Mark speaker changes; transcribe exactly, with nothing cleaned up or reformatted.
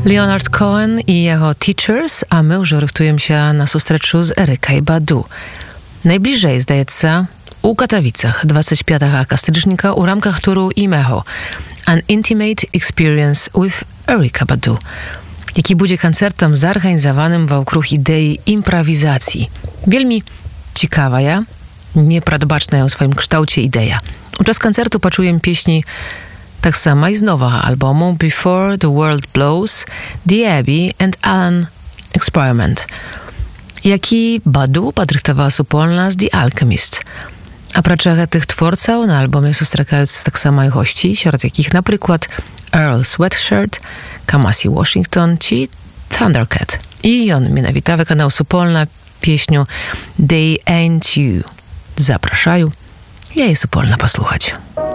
Speaker 1: Leonard Cohen i jeho Teachers, a my już rychtujemy się na zустрічу z Erykой Badu. Najbliżej, zdaється, u Katowicach dwudziestego piątego stycznia u ramkach turu Imeho An Intimate Experience with Erykah Badu, jaki będzie koncertem zorganizowanym wokół idei improwizacji. Wielmi ciekawa ja, niepradbaczna w swoim kształcie idea. Uczas koncertu poczułem pieśni tak samo i z nowego albumu Before the World Blows, The Abbey and Alan Experiment, jaki Badu podrychtowała supolna z The Alchemist. A prócz tych twórców na albumie zustrykają tak samo i gości, wśród jakich na przykład Earl Sweatshirt, Kamasi Washington czy Thundercat. I on mianowita wykonał supolna pieśniu They Ain't You. Zapraszają, ja jej supolna posłuchać.